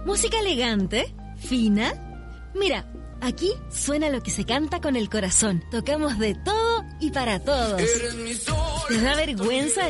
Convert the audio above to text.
¿Música elegante? ¿Fina? Mira, aquí suena lo que se canta con el corazón. Tocamos de todo y para todos. ¿Te da vergüenza